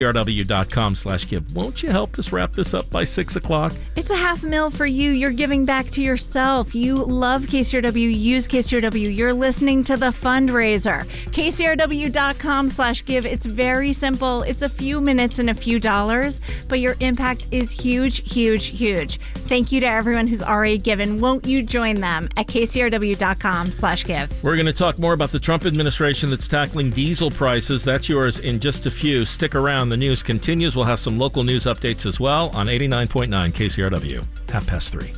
KCRW.com/give. Won't you help us wrap this up by 6 o'clock? It's a $500,000 for you. You're giving back to yourself. You love KCRW. Use KCRW. You're listening to the fundraiser. KCRW.com/give. It's very simple. It's a few minutes and a few dollars, but your impact is huge, huge, huge. Thank you to everyone who's already given. Won't you join them at KCRW.com/give? We're going to talk more about the Trump administration that's tackling diesel prices. That's yours in just a few. Stick around. The news continues. We'll have some local news updates as well on 89.9 KCRW. 3:30.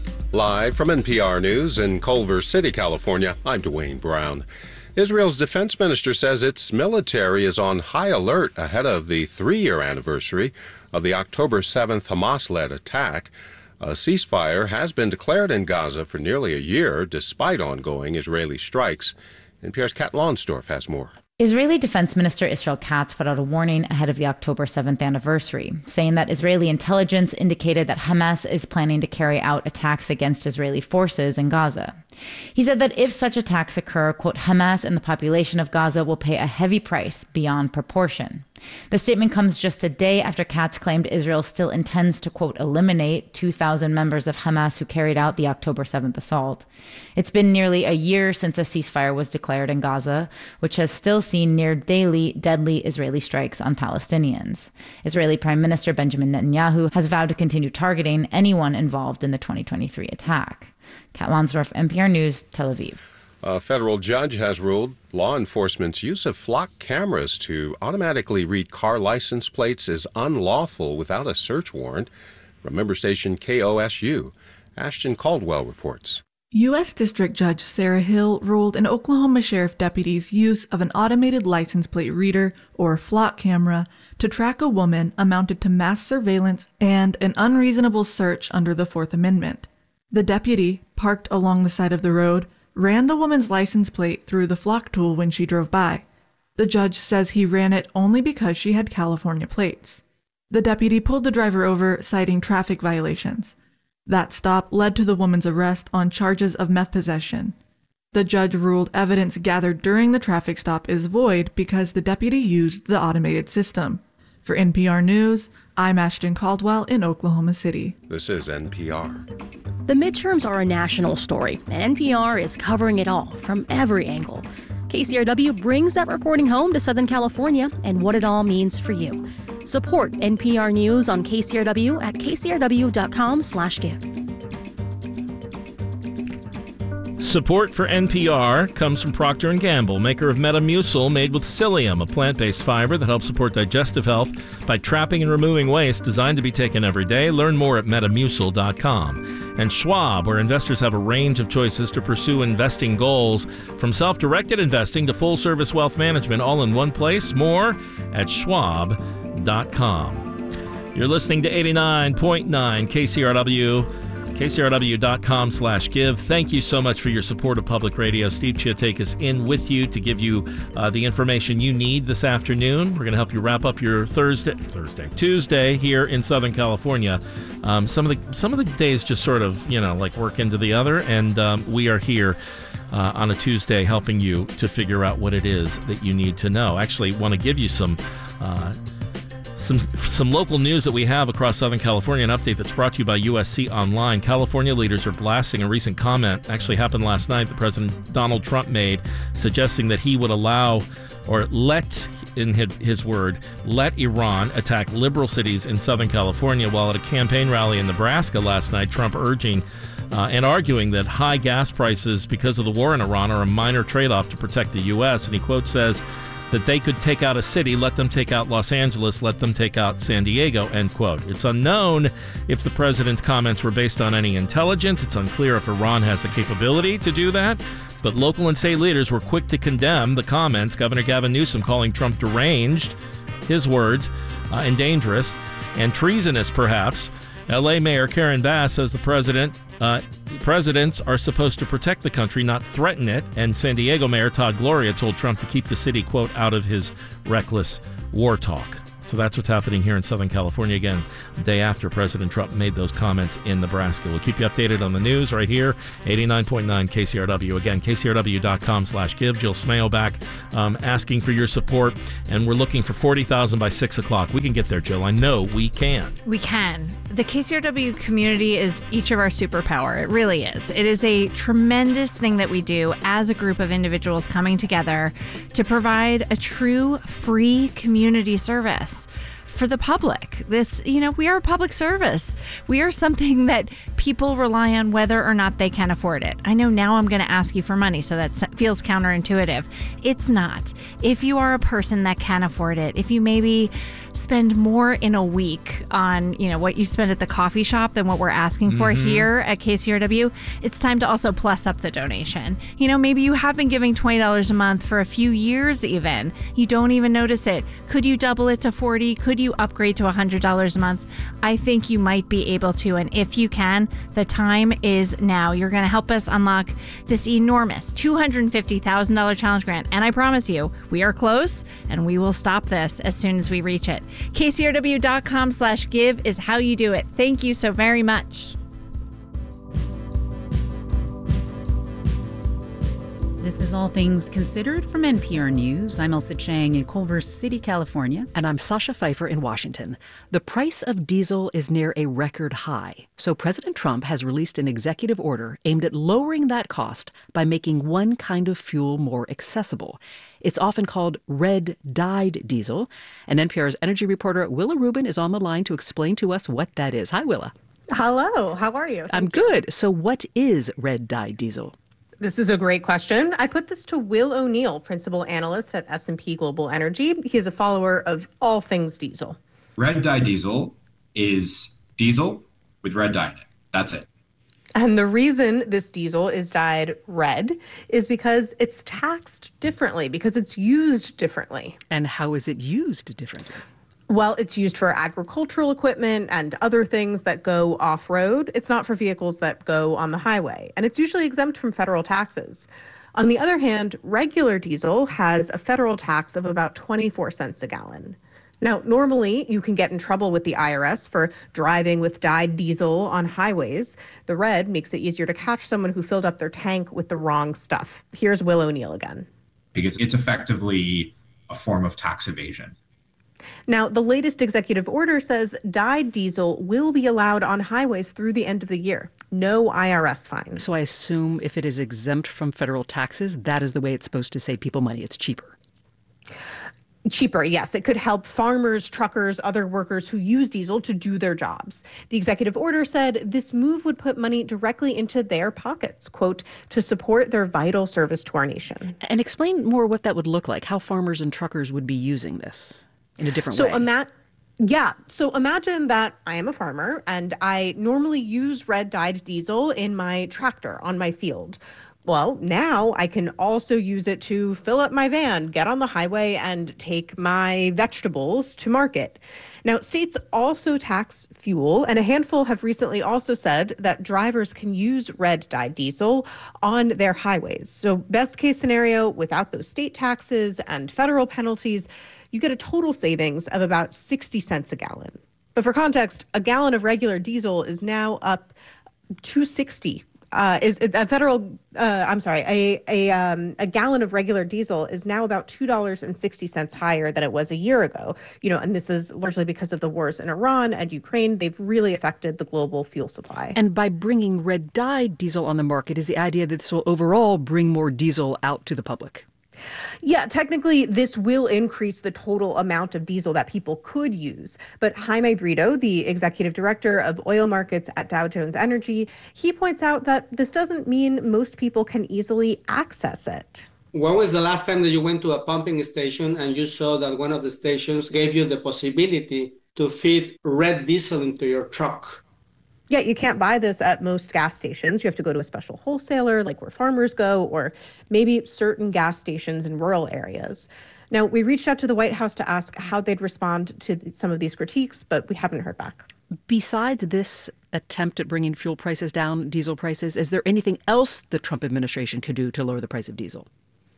Live from NPR News in Culver City, California, I'm Dwayne Brown. Israel's defense minister says its military is on high alert ahead of the 3-year anniversary of the October 7th Hamas-led attack. A ceasefire has been declared in Gaza for nearly a year, despite ongoing Israeli strikes. NPR's Kat Lonsdorf has more. Israeli Defense Minister Israel Katz put out a warning ahead of the October 7th anniversary, saying that Israeli intelligence indicated that Hamas is planning to carry out attacks against Israeli forces in Gaza. He said that if such attacks occur, quote, Hamas and the population of Gaza will pay a heavy price beyond proportion. The statement comes just a day after Katz claimed Israel still intends to, quote, eliminate 2,000 members of Hamas who carried out the October 7th assault. It's been nearly a year since a ceasefire was declared in Gaza, which has still seen near daily deadly Israeli strikes on Palestinians. Israeli Prime Minister Benjamin Netanyahu has vowed to continue targeting anyone involved in the 2023 attack. Kat Lonsdorf, NPR News, Tel Aviv. A federal judge has ruled law enforcement's use of flock cameras to automatically read car license plates is unlawful without a search warrant. From member station KOSU, Ashton Caldwell reports. U.S. District Judge Sarah Hill ruled an Oklahoma sheriff deputy's use of an automated license plate reader, or flock camera, to track a woman amounted to mass surveillance and an unreasonable search under the Fourth Amendment. The deputy, parked along the side of the road, ran the woman's license plate through the flock tool when she drove by. The judge says he ran it only because she had California plates. The deputy pulled the driver over, citing traffic violations. That stop led to the woman's arrest on charges of meth possession. The judge ruled evidence gathered during the traffic stop is void because the deputy used the automated system. For NPR News, I'm Ashton Caldwell in Oklahoma City. This is NPR. The midterms are a national story, and NPR is covering it all from every angle. KCRW brings that reporting home to Southern California and what it all means for you. Support NPR News on KCRW at kcrw.com/give. Support for NPR comes from Procter & Gamble, maker of Metamucil, made with psyllium, a plant-based fiber that helps support digestive health by trapping and removing waste, designed to be taken every day. Learn more at metamucil.com. And Schwab, where investors have a range of choices to pursue investing goals, from self-directed investing to full-service wealth management, all in one place. More at schwab.com. You're listening to 89.9 KCRW. KCRW.com/give. Thank you so much for your support of public radio. Steve Chiatakis in with you to give you the information you need this afternoon. We're going to help you wrap up your Tuesday here in Southern California. Some of the days just sort of, like work into the other, and we are here on a Tuesday helping you to figure out what it is that you need to know. Actually, want to give you some local news that we have across Southern California, an update that's brought to you by USC Online. California leaders are blasting a recent comment, actually happened last night, that President Donald Trump made, suggesting that he would allow or let, in his word, let Iran attack liberal cities in Southern California. While at a campaign rally in Nebraska last night, Trump urging and arguing that high gas prices because of the war in Iran are a minor trade-off to protect the U.S. And he, quote, says that they could take out a city, let them take out Los Angeles, let them take out San Diego, end quote. It's unknown if the president's comments were based on any intelligence. It's unclear if Iran has the capability to do that. But local and state leaders were quick to condemn the comments. Governor Gavin Newsom calling Trump deranged, his words, and dangerous, and treasonous perhaps. L.A. Mayor Karen Bass says presidents are supposed to protect the country, not threaten it. And San Diego Mayor Todd Gloria told Trump to keep the city, quote, out of his reckless war talk. So that's what's happening here in Southern California. Again, the day after President Trump made those comments in Nebraska. We'll keep you updated on the news right here, 89.9 KCRW. Again, kcrw.com/give. Jill Smail back asking for your support. And we're looking for 40,000 by 6 o'clock. We can get there, Jill. I know we can. We can. The KCRW community is each of our superpower. It really is. It is a tremendous thing that we do as a group of individuals coming together to provide a true free community service for the public. We are a public service. We are something that people rely on whether or not they can afford it. I know now I'm going to ask you for money, so that feels counterintuitive. It's not. If you are a person that can afford it, if you maybe spend more in a week on, what you spend at the coffee shop than what we're asking for here at KCRW, it's time to also plus up the donation. Maybe you have been giving $20 a month for a few years even. You don't even notice it. Could you double it to $40? Could you upgrade to $100 a month? I think you might be able to. And if you can, the time is now. You're going to help us unlock this enormous $250,000 challenge grant. And I promise you, we are close and we will stop this as soon as we reach it. KCRW.com/give is how you do it. Thank you so very much. This is All Things Considered from NPR News. I'm Elsa Chang in Culver City, California. And I'm Sasha Pfeiffer in Washington. The price of diesel is near a record high. So President Trump has released an executive order aimed at lowering that cost by making one kind of fuel more accessible. It's often called red-dyed diesel. And NPR's energy reporter Willa Rubin is on the line to explain to us what that is. Hi, Willa. Hello. How are you? I'm good. So what is red-dyed diesel? This is a great question. I put this to Will O'Neill, principal analyst at S&P Global Energy. He is a follower of all things diesel. Red dye diesel is diesel with red dye in it. That's it. And the reason this diesel is dyed red is because it's taxed differently, because it's used differently. And how is it used differently? Well, it's used for agricultural equipment and other things that go off-road. It's not for vehicles that go on the highway, and it's usually exempt from federal taxes. On the other hand, regular diesel has a federal tax of about 24 cents a gallon. Now, normally you can get in trouble with the IRS for driving with dyed diesel on highways. The red makes it easier to catch someone who filled up their tank with the wrong stuff. Here's Will O'Neill again. Because it's effectively a form of tax evasion. Now, the latest executive order says dyed diesel will be allowed on highways through the end of the year. No IRS fines. So I assume if it is exempt from federal taxes, that is the way it's supposed to save people money. It's cheaper. Cheaper, yes. It could help farmers, truckers, other workers who use diesel to do their jobs. The executive order said this move would put money directly into their pockets, quote, to support their vital service to our nation. And explain more what that would look like, how farmers and truckers would be using this in a different way. So imagine that I am a farmer and I normally use red dyed diesel in my tractor on my field. Well, now I can also use it to fill up my van, get on the highway, and take my vegetables to market. Now, states also tax fuel, and a handful have recently also said that drivers can use red-dyed diesel on their highways. So best case scenario, without those state taxes and federal penalties, you get a total savings of about 60 cents a gallon. But for context, a gallon of regular diesel is now up $2.60. A gallon of regular diesel is now about $2.60 higher than it was a year ago. And this is largely because of the wars in Iran and Ukraine. They've really affected the global fuel supply. And by bringing red-dyed diesel on the market is the idea that this will overall bring more diesel out to the public. Yeah, technically, this will increase the total amount of diesel that people could use. But Jaime Brito, the executive director of oil markets at Dow Jones Energy, he points out that this doesn't mean most people can easily access it. When was the last time that you went to a pumping station and you saw that one of the stations gave you the possibility to feed red diesel into your truck? Yeah, you can't buy this at most gas stations. You have to go to a special wholesaler, like where farmers go, or maybe certain gas stations in rural areas. Now, we reached out to the White House to ask how they'd respond to some of these critiques, but we haven't heard back. Besides this attempt at bringing fuel prices down, diesel prices, is there anything else the Trump administration could do to lower the price of diesel?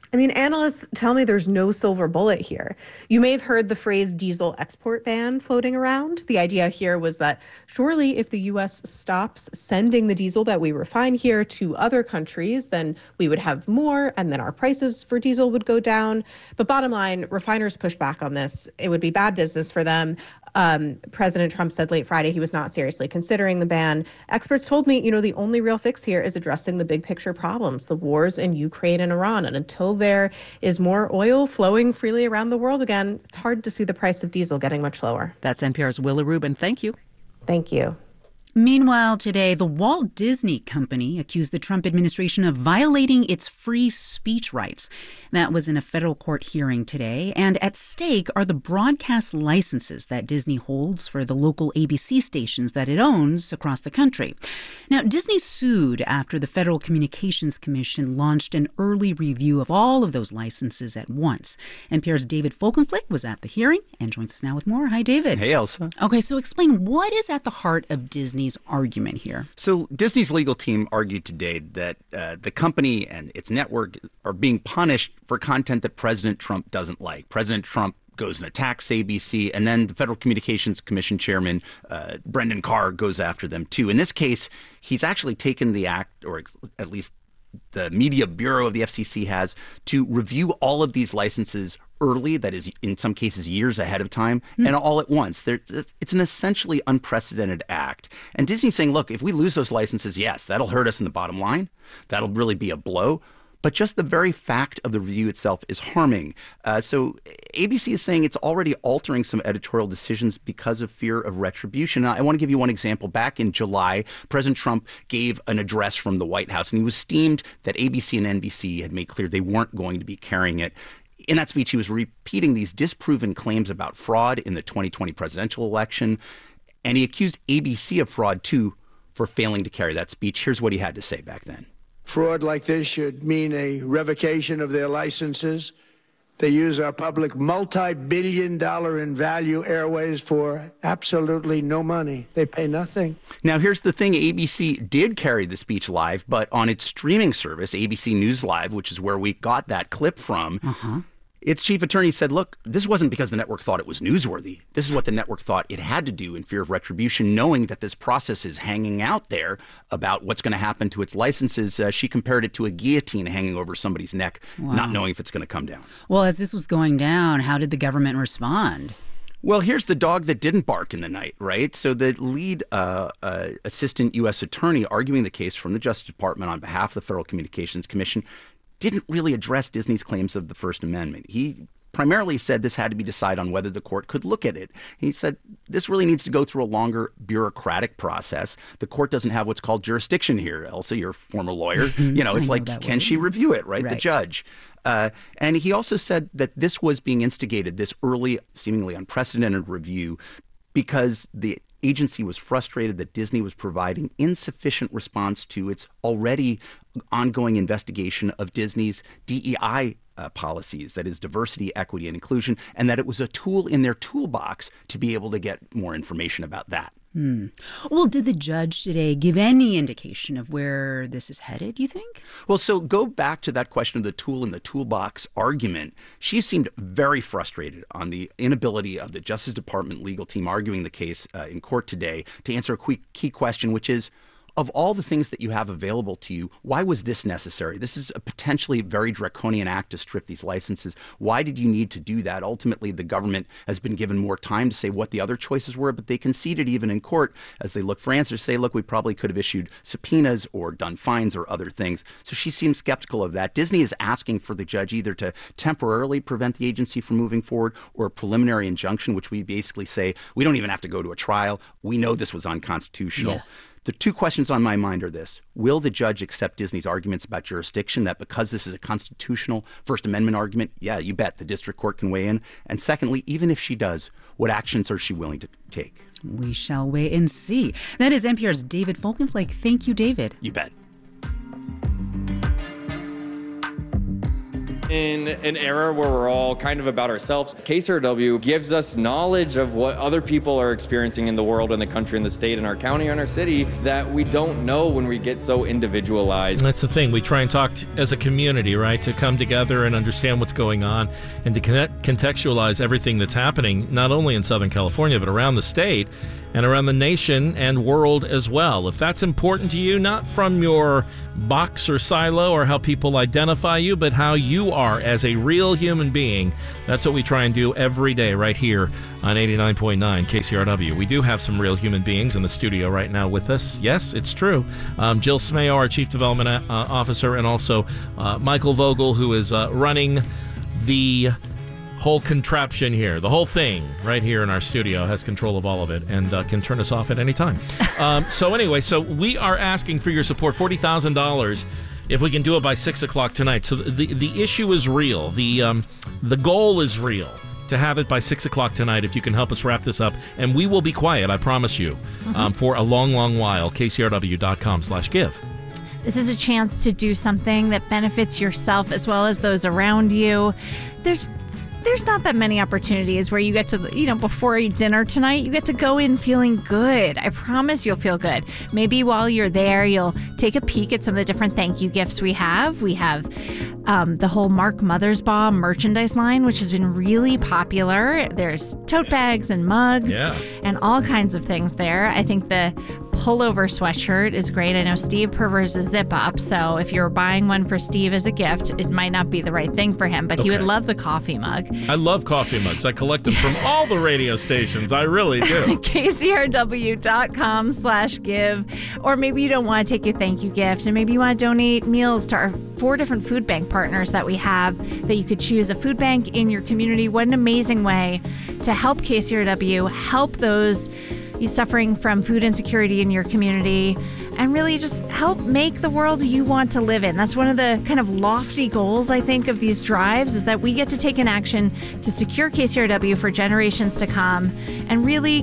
I mean, analysts tell me there's no silver bullet here. You may have heard the phrase diesel export ban floating around. The idea here was that surely if the U.S. stops sending the diesel that we refine here to other countries, then we would have more and then our prices for diesel would go down. But bottom line, refiners pushed back on this. It would be bad business for them. President Trump said late Friday he was not seriously considering the ban. Experts told me, the only real fix here is addressing the big picture problems, the wars in Ukraine and Iran. And until there is more oil flowing freely around the world again, it's hard to see the price of diesel getting much lower. That's NPR's Willa Rubin. Thank you. Thank you. Meanwhile, today, the Walt Disney Company accused the Trump administration of violating its free speech rights. That was in a federal court hearing today. And at stake are the broadcast licenses that Disney holds for the local ABC stations that it owns across the country. Now, Disney sued after the Federal Communications Commission launched an early review of all of those licenses at once. NPR's David Folkenflik was at the hearing and joins us now with more. Hi, David. Hey, Elsa. Okay, so explain what is at the heart of Disney's argument here. So Disney's legal team argued today that the company and its network are being punished for content that President Trump doesn't like. President Trump goes and attacks ABC, and then the Federal Communications Commission chairman, Brendan Carr, goes after them too. In this case, he's actually taken the act, or at least the Media Bureau of the FCC has, to review all of these licenses early, that is, in some cases, years ahead of time, and all at once. It's an essentially unprecedented act. And Disney's saying, look, if we lose those licenses, yes, that'll hurt us in the bottom line. That'll really be a blow. But just the very fact of the review itself is harming. So ABC is saying it's already altering some editorial decisions because of fear of retribution. Now, I want to give you one example. Back in July, President Trump gave an address from the White House, and he was steamed that ABC and NBC had made clear they weren't going to be carrying it. In that speech, he was repeating these disproven claims about fraud in the 2020 presidential election, and he accused ABC of fraud, too, for failing to carry that speech. Here's what he had to say back then. Fraud like this should mean a revocation of their licenses. They use our public multi-billion-dollar in value airways for absolutely no money. They pay nothing. Now, here's the thing. ABC did carry the speech live, but on its streaming service, ABC News Live, which is where we got that clip from, its chief attorney said, look, this wasn't because the network thought it was newsworthy. This is what the network thought it had to do in fear of retribution, knowing that this process is hanging out there about what's going to happen to its licenses. She compared it to a guillotine hanging over somebody's neck, not knowing if it's going to come down. Well, as this was going down, how did the government respond? Well, here's the dog that didn't bark in the night, right? So the lead assistant U.S. attorney arguing the case from the Justice Department on behalf of the Federal Communications Commission didn't really address Disney's claims of the First Amendment. He primarily said this had to be decided on whether the court could look at it. He said this really needs to go through a longer bureaucratic process. The court doesn't have what's called jurisdiction here. Elsa, you're a former lawyer. It's like, can she review it, right? The judge. And he also said that this was being instigated, this early, seemingly unprecedented review, because the agency was frustrated that Disney was providing insufficient response to its already ongoing investigation of Disney's DEI policies, that is diversity, equity, and inclusion, and that it was a tool in their toolbox to be able to get more information about that. Well, did the judge today give any indication of where this is headed, you think? Well, so go back to that question of the tool in the toolbox argument. She seemed very frustrated on the inability of the Justice Department legal team arguing the case in court today to answer a key question, which is, of all the things that you have available to you, why was this necessary? This is a potentially very draconian act to strip these licenses. Why did you need to do that? Ultimately, the government has been given more time to say what the other choices were, but they conceded even in court as they look for answers, say, look, we probably could have issued subpoenas or done fines or other things. So she seems skeptical of that. Disney is asking for the judge either to temporarily prevent the agency from moving forward or a preliminary injunction, which we basically say, we don't even have to go to a trial. We know this was unconstitutional. Yeah. The two questions on my mind are this. Will the judge accept Disney's arguments about jurisdiction, that because this is a constitutional First Amendment argument, yeah, you bet the district court can weigh in? And secondly, even if she does, what actions are she willing to take? We shall wait and see. That is NPR's David Folkenflik. Thank you, David. You bet. In an era where we're all kind of about ourselves, KCRW gives us knowledge of what other people are experiencing in the world, in the country, in the state, in our county, in our city that we don't know when we get so individualized. That's the thing. We try and talk as a community, right, to come together and understand what's going on and to contextualize everything that's happening, not only in Southern California, but around the state and around the nation and world as well. If that's important to you, not from your box or silo or how people identify you, but how you are as a real human being, that's what we try and do every day right here on 89.9 KCRW. We do have some real human beings in the studio right now with us. Yes, it's true. Jill Smayo, our Chief Development Officer, and also Michael Vogel, who is running the whole contraption here. The whole thing right here in our studio has control of all of it and can turn us off at any time. So anyway, so we are asking for your support, $40,000 if we can do it by 6 o'clock tonight. So the issue is real. The goal is real. To have it by 6 o'clock tonight, if you can help us wrap this up. And we will be quiet, I promise you, for a long, long while. KCRW.com/give. This is a chance to do something that benefits yourself as well as those around you. There's not that many opportunities where you get to, before dinner tonight, you get to go in feeling good. I promise you'll feel good. Maybe while you're there, you'll take a peek at some of the different thank you gifts we have. We have the whole Mark Mothersbaugh merchandise line, which has been really popular. There's tote bags and mugs and all kinds of things there. I think the pullover sweatshirt is great. I know Steve prefers a zip up, so if you're buying one for Steve as a gift, it might not be the right thing for him, but he would love the coffee mug. I love coffee mugs. I collect them from all the radio stations. I really do. KCRW.com/give. Or maybe you don't want to take your thank you gift, and maybe you want to donate meals to our 4 different food bank partners that we have that you could choose. A food bank in your community. What an amazing way to help KCRW, help those suffering from food insecurity in your community, and really just help make the world you want to live in. That's one of the kind of lofty goals, I think, of these drives, is that we get to take an action to secure KCRW for generations to come and really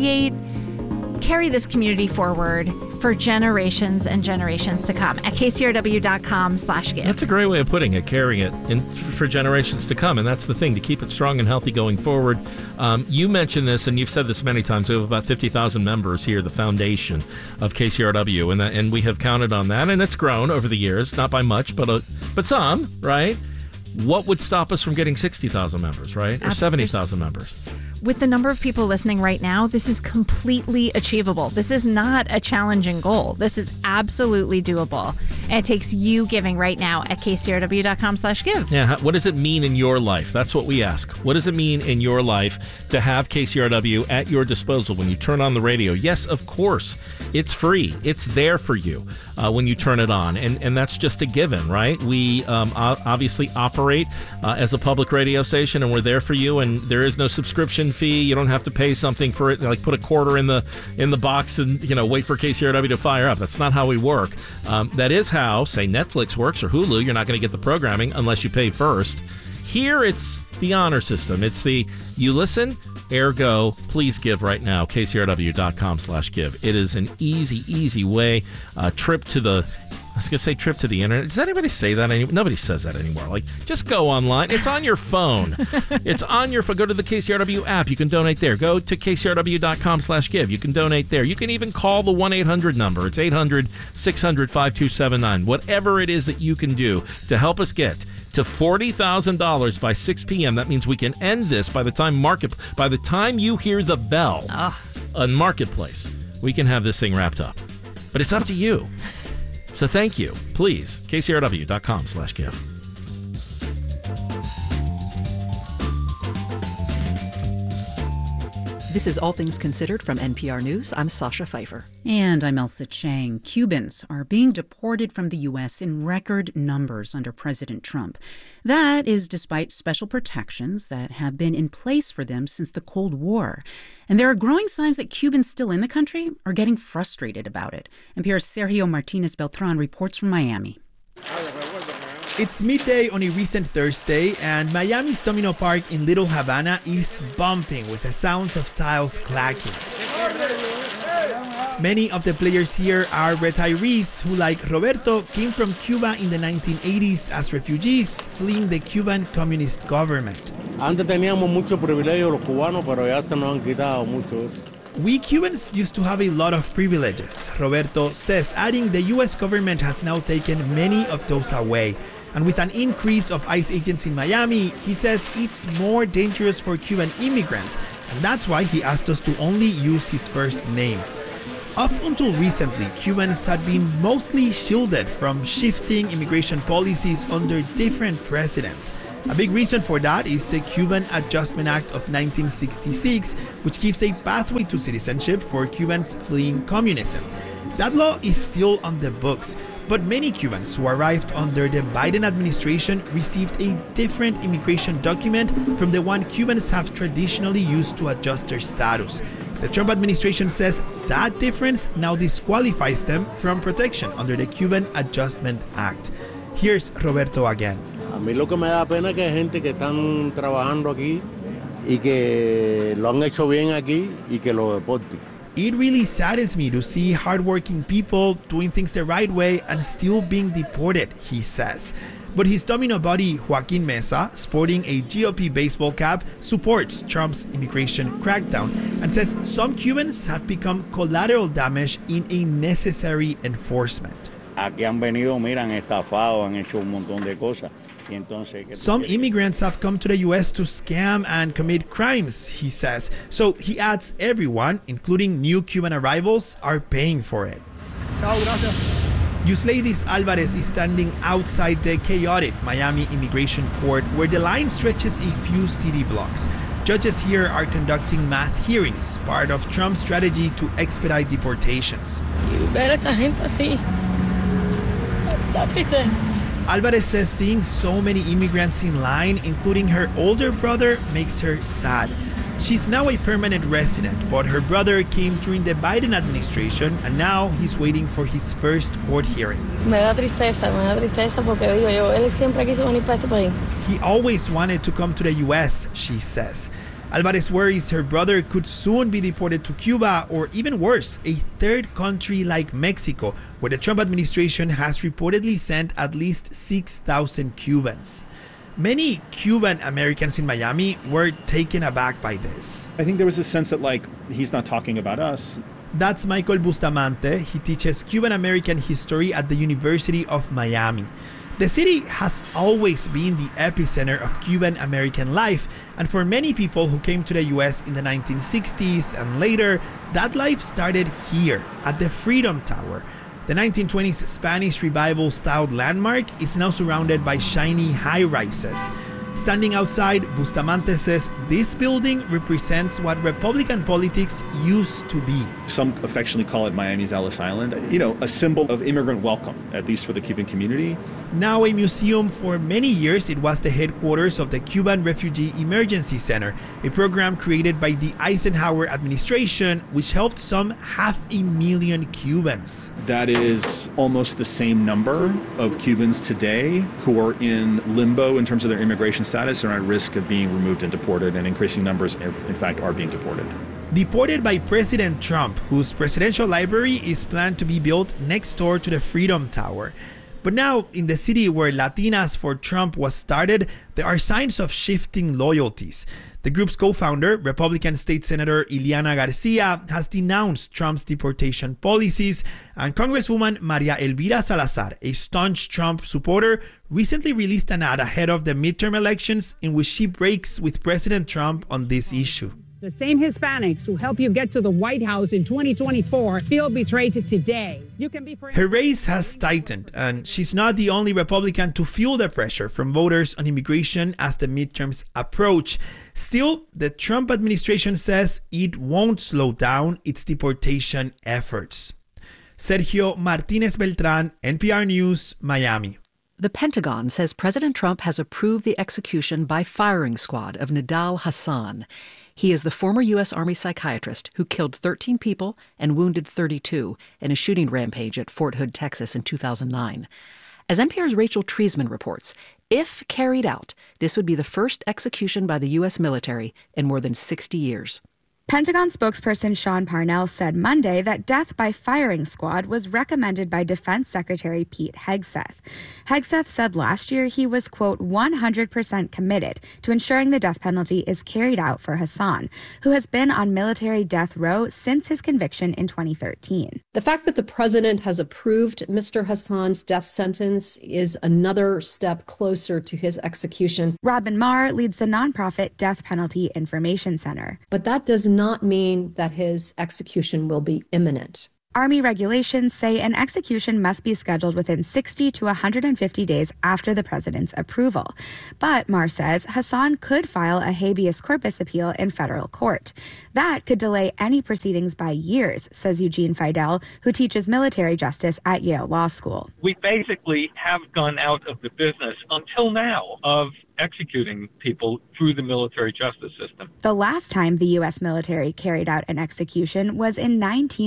carry this community forward for generations and generations to come at KCRW.com/give. That's a great way of putting it, carrying it for generations to come. And that's the thing, to keep it strong and healthy going forward. You mentioned this, and you've said this many times. We have about 50,000 members here, the foundation of KCRW, and we have counted on that, and it's grown over the years, not by much, but some, right? What would stop us from getting 60,000 members, right? Or 70,000 members? With the number of people listening right now, this is completely achievable. This is not a challenging goal. This is absolutely doable. And it takes you giving right now at KCRW.com/give. Yeah, what does it mean in your life? That's what we ask. What does it mean in your life to have KCRW at your disposal when you turn on the radio? Yes, of course. It's free. It's there for you when you turn it on. And that's just a given, right? We obviously operate as a public radio station, and we're there for you, and there is no subscription fee. You don't have to pay something for it, like put a quarter in the box and wait for KCRW to fire up. That's not how we work. That is how, say, Netflix works or Hulu. You're not going to get the programming unless you pay first. Here, it's the honor system. It's the you listen, ergo, please give right now. KCRW.com/give. It is an easy way. Trip to the internet. Does anybody say that anymore? Nobody says that anymore. Like, just go online. It's on your phone. It's on your phone. Go to the KCRW app. You can donate there. Go to KCRW.com/give. You can donate there. You can even call the 1-800 number. It's 800-600-5279. Whatever it is that you can do to help us get to $40,000 by 6 p.m. That means we can end this by the time you hear the bell on Marketplace. We can have this thing wrapped up. But it's up to you. So thank you. Please, KCRW.com/give. This is All Things Considered from NPR News. I'm Sasha Pfeiffer. And I'm Elsa Chang. Cubans are being deported from the U.S. in record numbers under President Trump. That is despite special protections that have been in place for them since the Cold War. And there are growing signs that Cubans still in the country are getting frustrated about it. NPR's Sergio Martinez Beltran reports from Miami. It's midday on a recent Thursday, and Miami's Domino Park in Little Havana is bumping with the sounds of tiles clacking. Many of the players here are retirees who, like Roberto, came from Cuba in the 1980s as refugees fleeing the Cuban communist government. Antes teníamos mucho privilegio los cubanos, pero ya se nos han quitado mucho eso. We Cubans used to have a lot of privileges, Roberto says, adding the U.S. government has now taken many of those away. And with an increase of ICE agents in Miami, he says it's more dangerous for Cuban immigrants, and that's why he asked us to only use his first name. Up until recently, Cubans had been mostly shielded from shifting immigration policies under different presidents. A big reason for that is the Cuban Adjustment Act of 1966, which gives a pathway to citizenship for Cubans fleeing communism. That law is still on the books, but many Cubans who arrived under the Biden administration received a different immigration document from the one Cubans have traditionally used to adjust their status. The Trump administration says that difference now disqualifies them from protection under the Cuban Adjustment Act. Here's Roberto again. A mí lo que me da pena es que hay gente que están trabajando aquí y que lo han hecho bien aquí y que lo deporten. It really saddens me to see hardworking people doing things the right way and still being deported, he says. But his domino buddy, Joaquin Mesa, sporting a GOP baseball cap, supports Trump's immigration crackdown and says some Cubans have become collateral damage in a necessary enforcement. Aquí han venido, mira, han estafado, han hecho un montón de cosas. Some immigrants have come to the U.S. to scam and commit crimes, he says. So he adds everyone, including new Cuban arrivals, are paying for it. Ciao, gracias. Yusleidis Alvarez is standing outside the chaotic Miami Immigration Court where the line stretches a few city blocks. Judges here are conducting mass hearings, part of Trump's strategy to expedite deportations. Alvarez says seeing so many immigrants in line, including her older brother, makes her sad. She's now a permanent resident, but her brother came during the Biden administration and now he's waiting for his first court hearing. Me da tristeza porque digo yo, él siempre quiso venir para este país. He always wanted to come to the U.S., she says. Alvarez worries her brother could soon be deported to Cuba or even worse, a third country like Mexico, where the Trump administration has reportedly sent at least 6,000 Cubans. Many Cuban Americans in Miami were taken aback by this. I think there was a sense that, he's not talking about us. That's Michael Bustamante. He teaches Cuban American history at the University of Miami. The city has always been the epicenter of Cuban American life, and for many people who came to the US in the 1960s and later, that life started here at the Freedom Tower. The 1920s Spanish Revival-styled landmark is now surrounded by shiny high-rises. Standing outside, Bustamante says this building represents what Republican politics used to be. Some affectionately call it Miami's Ellis Island, a symbol of immigrant welcome, at least for the Cuban community. Now a museum, for many years it was the headquarters of the Cuban Refugee Emergency Center, a program created by the Eisenhower administration which helped some 500,000 Cubans. That is almost the same number of Cubans today who are in limbo in terms of their immigration status and are at risk of being removed and deported, and increasing numbers, in fact, are being deported. Deported by President Trump, whose presidential library is planned to be built next door to the Freedom Tower. But now, in the city where Latinas for Trump was started, there are signs of shifting loyalties. The group's co-founder, Republican State Senator Ileana Garcia, has denounced Trump's deportation policies, and Congresswoman Maria Elvira Salazar, a staunch Trump supporter, recently released an ad ahead of the midterm elections in which she breaks with President Trump on this issue. The same Hispanics who help you get to the White House in 2024 feel betrayed today. Her race has tightened, and she's not the only Republican to feel the pressure from voters on immigration as the midterms approach. Still, the Trump administration says it won't slow down its deportation efforts. Sergio Martinez Beltran, NPR News, Miami. The Pentagon says President Trump has approved the execution by firing squad of Nidal Hasan. He is the former U.S. Army psychiatrist who killed 13 people and wounded 32 in a shooting rampage at Fort Hood, Texas in 2009. As NPR's Rachel Treisman reports, if carried out, this would be the first execution by the U.S. military in more than 60 years. Pentagon spokesperson Sean Parnell said Monday that death by firing squad was recommended by Defense Secretary Pete Hegseth. Hegseth said last year he was, quote, 100% committed to ensuring the death penalty is carried out for Hassan, who has been on military death row since his conviction in 2013. The fact that the president has approved Mr. Hassan's death sentence is another step closer to his execution. Robin Marr leads the nonprofit Death Penalty Information Center. But that does not mean that his execution will be imminent. Army regulations say an execution must be scheduled within 60 to 150 days after the president's approval. But Marr says Hassan could file a habeas corpus appeal in federal court. That could delay any proceedings by years, says Eugene Fidel, who teaches military justice at Yale Law School. We basically have gone out of the business until now of executing people through the military justice system. The last time the U.S. military carried out an execution was in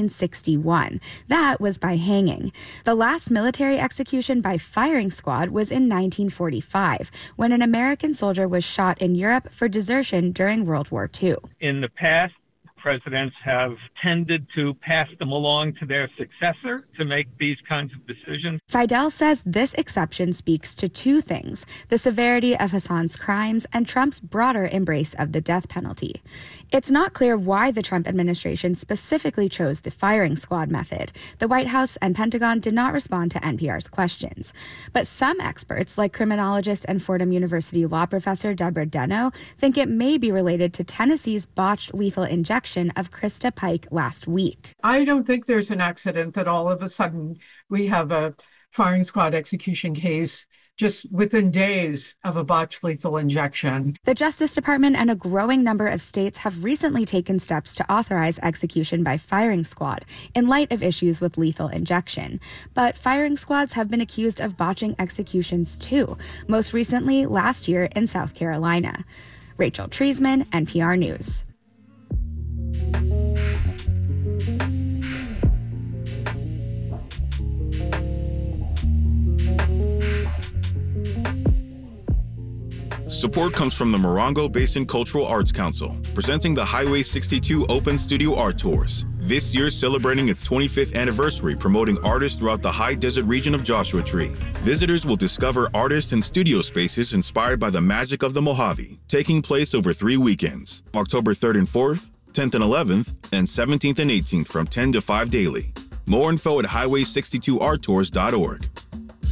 1961. That was by hanging. The last military execution by firing squad was in 1945, when an American soldier was shot in Europe for desertion during World War II. In the past, presidents have tended to pass them along to their successor to make these kinds of decisions. Fidel says this exception speaks to two things: the severity of Hassan's crimes and Trump's broader embrace of the death penalty. It's not clear why the Trump administration specifically chose the firing squad method. The White House and Pentagon did not respond to NPR's questions. But some experts, like criminologist and Fordham University law professor Deborah Deno, think it may be related to Tennessee's botched lethal injection of Krista Pike last week. I don't think there's an accident that all of a sudden we have a firing squad execution case just within days of a botched lethal injection. The Justice Department and a growing number of states have recently taken steps to authorize execution by firing squad in light of issues with lethal injection. But firing squads have been accused of botching executions too, most recently last year in South Carolina. Rachel Treisman, NPR News. Support comes from the Morongo Basin Cultural Arts Council, presenting the Highway 62 Open Studio Art Tours. This year celebrating its 25th anniversary, promoting artists throughout the high desert region of Joshua Tree. Visitors will discover artists and studio spaces inspired by the magic of the Mojave, taking place over 3 weekends, October 3rd and 4th, 10th and 11th, and 17th and 18th from 10 to 5 daily. More info at highway62arttours.org.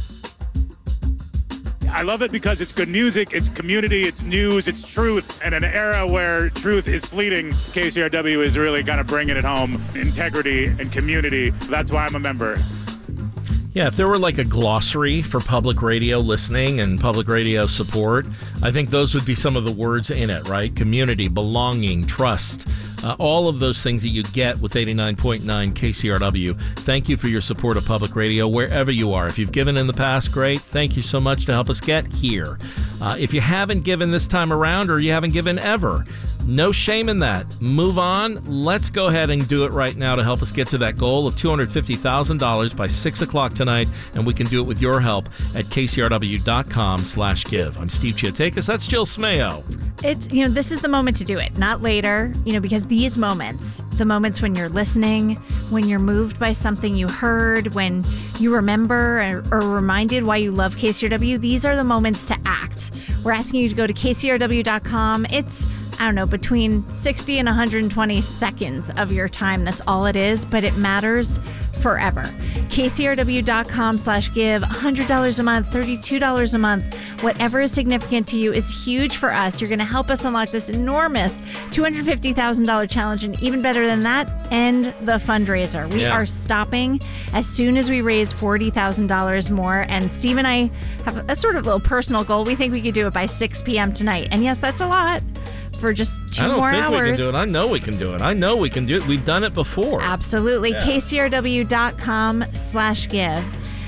I love it because it's good music, it's community, it's news, it's truth. And in an era where truth is fleeting, KCRW is really kind of bringing it home. Integrity and community. That's why I'm a member. Yeah, if there were like a glossary for public radio listening and public radio support, I think those would be some of the words in it, right? Community, belonging, trust. All of those things that you get with 89.9 KCRW. Thank you for your support of public radio wherever you are. If you've given in the past, great. Thank you so much to help us get here. If you haven't given this time around or you haven't given ever, no shame in that. Move on. Let's go ahead and do it right now to help us get to that goal of $250,000 by 6 o'clock tonight, and we can do it with your help at kcrw.com/give. I'm Steve Chiatakis. That's Jill Smayo. It's, this is the moment to do it, not later, because these moments, the moments when you're listening, when you're moved by something you heard, when you remember or reminded why you love KCRW, these are the moments to act. We're asking you to go to kcrw.com. It's, between 60 and 120 seconds of your time. That's all it is, but it matters forever. kcrw.com/give, $100 a month, $32 a month, whatever is significant to you is huge for us. You're going to help us unlock this enormous $250,000 challenge, and even better than that, end the fundraiser. We are stopping as soon as we raise $40,000 more, and Steve and I have a sort of little personal goal. We think we could do it by 6 p.m. tonight, and yes, that's a lot. For just 2 more hours. I don't think we can do it. I know we can do it. I know we can do it. We've done it before. Absolutely. Yeah. kcrw.com/give.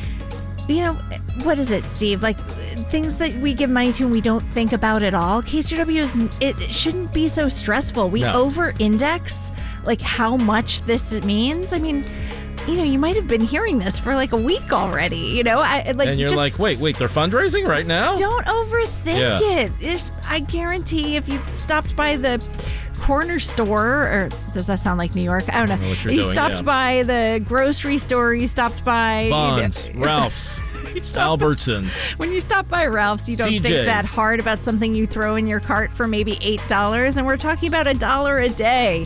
What is it, Steve? Like things that we give money to and we don't think about at all. KCRW it shouldn't be so stressful. We over-index like how much this means. I mean, you might have been hearing this for like a week already, and you're like, wait, they're fundraising right now? Don't overthink it. I guarantee if you stopped by the corner store, or does that sound like New York? I don't know. You stopped by the grocery store, you stopped by Vons, Ralph's, Albertsons. When you stop by Ralph's, you don't TJ's. think that hard about something you throw in your cart for maybe $8, and we're talking about $1 a day.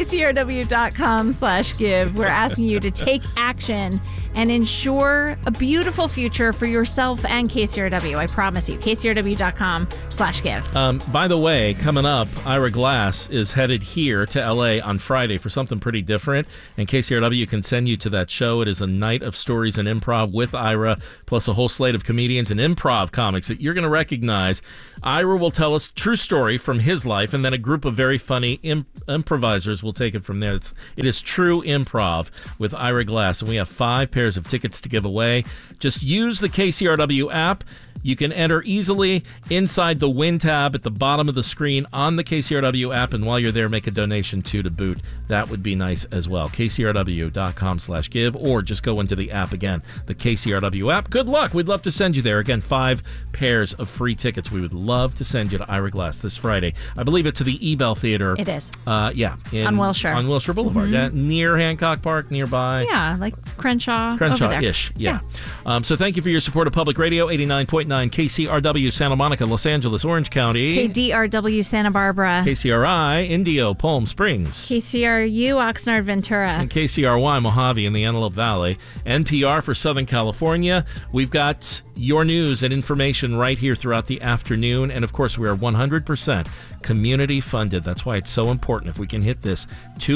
KCRW.com/give. We're asking you to take action and ensure a beautiful future for yourself and KCRW. I promise you. KCRW.com/give. By the way, coming up, Ira Glass is headed here to L.A. on Friday for something pretty different, and KCRW can send you to that show. It is a night of stories and improv with Ira, plus a whole slate of comedians and improv comics that you're going to recognize. Ira will tell us true story from his life, and then a group of very funny improvisers will take it from there. It is true improv with Ira Glass, and we have 5 pairs of tickets to give away. Just use the KCRW app. You can enter easily inside the Win tab at the bottom of the screen on the KCRW app, and while you're there, make a donation to boot. That would be nice as well. KCRW.com/give, or just go into the app again, the KCRW app. Good luck. We'd love to send you there. Again, 5 pairs of free tickets. We would love to send you to Ira Glass this Friday. I believe it's to the Ebell Theater. It is. Yeah. On Wilshire. On Wilshire Boulevard. Mm-hmm. Yeah, near Hancock Park, nearby. Yeah, like Crenshaw. Crenshaw-ish, yeah. So thank you for your support of Public Radio, 89.9 KCRW, Santa Monica, Los Angeles, Orange County. KDRW, Santa Barbara. KCRI, Indio, Palm Springs. KCRU, Oxnard, Ventura. And KCRY, Mojave in the Antelope Valley. NPR for Southern California. We've got your news and information right here throughout the afternoon. And, of course, we are 100% community funded. That's why it's so important. If we can hit this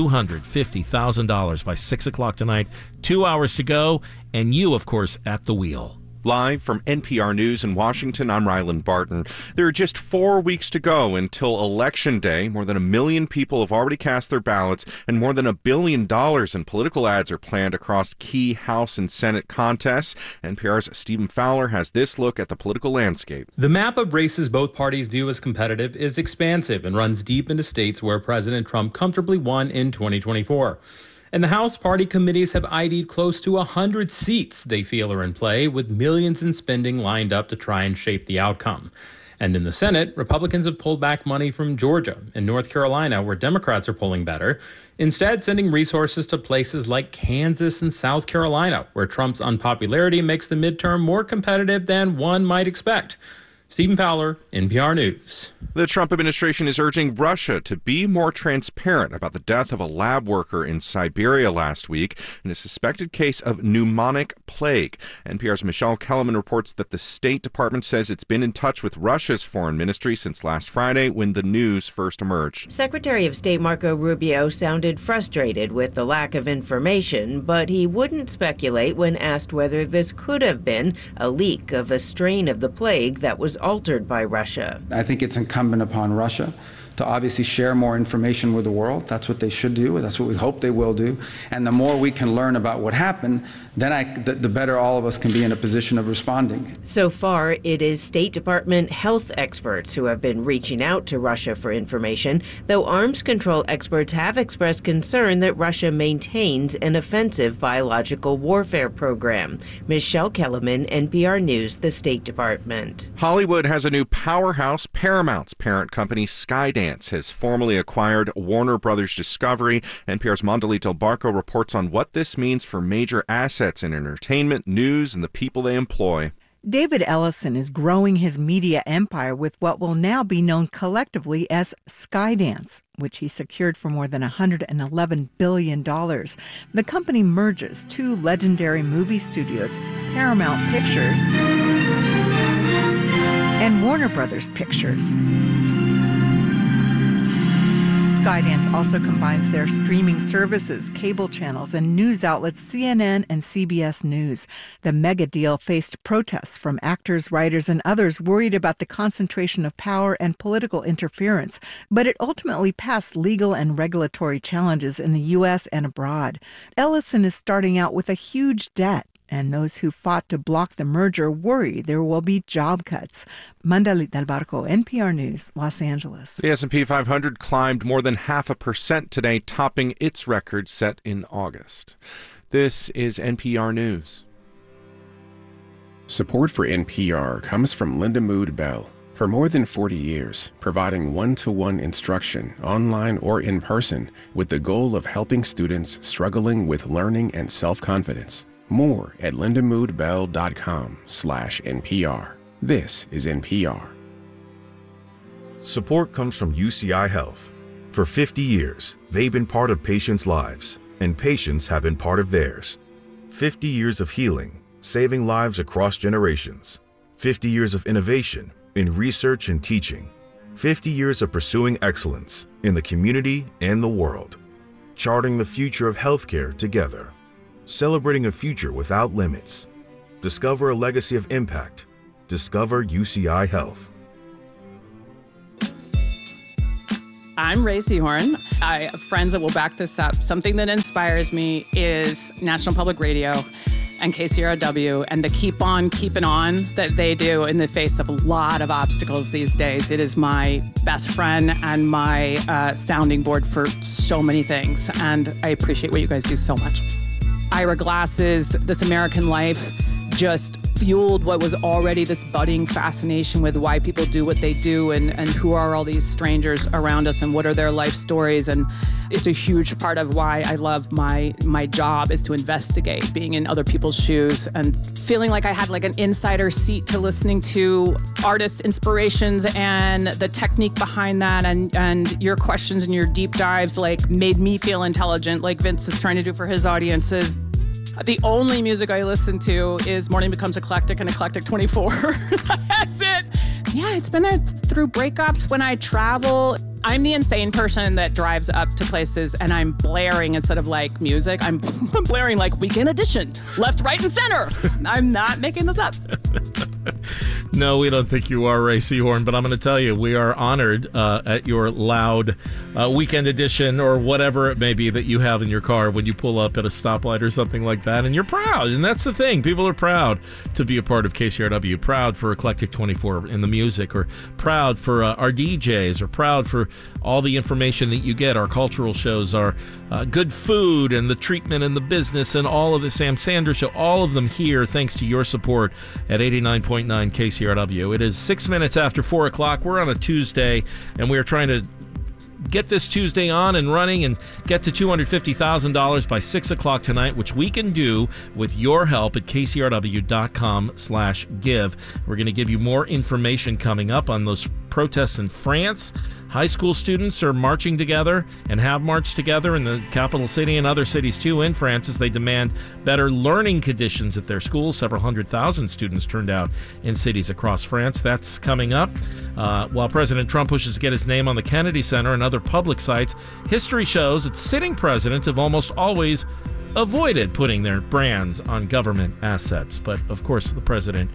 $250,000 by 6 o'clock tonight, 2 hours to go, and you, of course, at the wheel. Live from NPR News in Washington, I'm Ryland Barton. There are just 4 weeks to go until Election Day. More than 1 million people have already cast their ballots, and more than $1 billion in political ads are planned across key House and Senate contests. NPR's Stephen Fowler has this look at the political landscape. The map of races both parties view as competitive is expansive and runs deep into states where President Trump comfortably won in 2024. And the House party committees have ID'd close to 100 seats they feel are in play, with millions in spending lined up to try and shape the outcome. And in the Senate, Republicans have pulled back money from Georgia and North Carolina, where Democrats are pulling better, instead sending resources to places like Kansas and South Carolina, where Trump's unpopularity makes the midterm more competitive than one might expect. Stephen Fowler, NPR News. The Trump administration is urging Russia to be more transparent about the death of a lab worker in Siberia last week in a suspected case of pneumonic plague. NPR's Michelle Kellerman reports that the State Department says it's been in touch with Russia's foreign ministry since last Friday when the news first emerged. Secretary of State Marco Rubio sounded frustrated with the lack of information, but he wouldn't speculate when asked whether this could have been a leak of a strain of the plague that was altered by Russia. I think it's incumbent upon Russia to obviously share more information with the world. That's what they should do. That's what we hope they will do. And the more we can learn about what happened, then the better all of us can be in a position of responding. So far, it is State Department health experts who have been reaching out to Russia for information, though arms control experts have expressed concern that Russia maintains an offensive biological warfare program. Michelle Kellerman, NPR News, the State Department. Hollywood has a new powerhouse. Paramount's parent company, Skydance, has formally acquired Warner Brothers Discovery. NPR's Mondali Del Barco reports on what this means for major assets in entertainment, news, and the people they employ. David Ellison is growing his media empire with what will now be known collectively as Skydance, which he secured for more than $111 billion. The company merges 2 legendary movie studios, Paramount Pictures and Warner Brothers Pictures. Skydance also combines their streaming services, cable channels, and news outlets CNN and CBS News. The mega deal faced protests from actors, writers, and others worried about the concentration of power and political interference, but it ultimately passed legal and regulatory challenges in the U.S. and abroad. Ellison is starting out with a huge debt, and those who fought to block the merger worry there will be job cuts. Mandalit Del Barco, NPR News, Los Angeles. The S&P 500 climbed more than 0.5% today, topping its record set in August. This is NPR News. Support for NPR comes from Linda Mood Bell. For more than 40 years, providing one-to-one instruction, online or in person, with the goal of helping students struggling with learning and self-confidence. More at lindamoodbell.com/NPR. This is NPR. Support comes from UCI Health. For 50 years, they've been part of patients' lives, and patients have been part of theirs. 50 years of healing, saving lives across generations. 50 years of innovation in research and teaching. 50 years of pursuing excellence in the community and the world. Charting the future of healthcare together. Celebrating a future without limits. Discover a legacy of impact. Discover UCI Health. I'm Ray Seahorn. I have friends that will back this up. Something that inspires me is National Public Radio and KCRW and the keep on keeping on that they do in the face of a lot of obstacles these days. It is my best friend and my sounding board for so many things, and I appreciate what you guys do so much. Ira Glass's This American Life just fueled what was already this budding fascination with why people do what they do and who are all these strangers around us and what are their life stories. And it's a huge part of why I love my job is to investigate, being in other people's shoes and feeling like I had like an insider seat to listening to artists' inspirations and the technique behind that, and your questions and your deep dives like made me feel intelligent like Vince is trying to do for his audiences. The only music I listen to is Morning Becomes Eclectic and Eclectic 24. That's it. Yeah, it's been there through breakups when I travel. I'm the insane person that drives up to places and I'm blaring instead of like music. I'm blaring like Weekend Edition, left, right, and center. I'm not making this up. No, we don't think you are, Ray Seahorn, but I'm going to tell you, we are honored at your loud Weekend Edition or whatever it may be that you have in your car when you pull up at a stoplight or something like that, and you're proud, and that's the thing. People are proud to be a part of KCRW, proud for Eclectic 24 in the music, or proud for our DJs, or proud for all the information that you get, our cultural shows, our good food, and the treatment and the business, and all of the Sam Sanders Show, all of them here thanks to your support at 89.9 KCRW. It is 6 minutes after 4 o'clock. We're on a Tuesday, and we are trying to get this Tuesday on and running and get to $250,000 by 6 o'clock tonight, which we can do with your help at kcrw.com/give. We're going to give you more information coming up on those protests in France. High school students are marching together and have marched together in the capital city and other cities too in France as they demand better learning conditions at their schools. Several 100,000 students turned out in cities across France. That's coming up. While President Trump pushes to get his name on the Kennedy Center and other public sites, history shows that sitting presidents have almost always avoided putting their brands on government assets. But of course, the president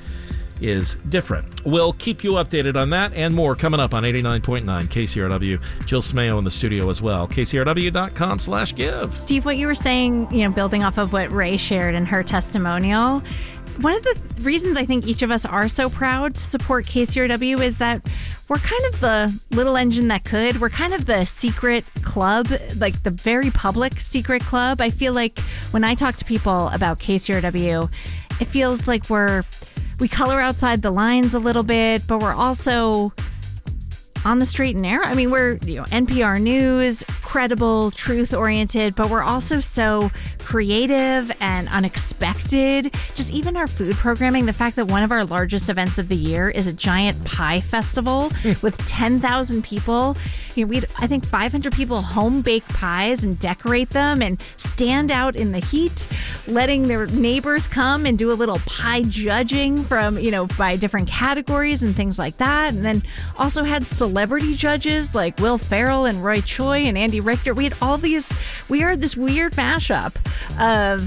is different. We'll keep you updated on that and more coming up on 89.9 KCRW. Jill Smayo in the studio as well. KCRW.com/give. Steve, what you were saying, building off of what Ray shared in her testimonial, one of the reasons I think each of us are so proud to support KCRW is that we're kind of the little engine that could. We're kind of the secret club, like the very public secret club. I feel like when I talk to people about KCRW, it feels like we color outside the lines a little bit, but we're also on the straight and narrow. I mean, we're NPR News, credible, truth-oriented, but we're also so creative and unexpected. Just even our food programming, the fact that one of our largest events of the year is a giant pie festival with 10,000 people. We had, I think, 500 people home bake pies and decorate them and stand out in the heat, letting their neighbors come and do a little pie judging from, by different categories and things like that. And then also had celebrity judges like Will Ferrell and Roy Choi and Andy Richter. We had all these, we are this weird mashup of,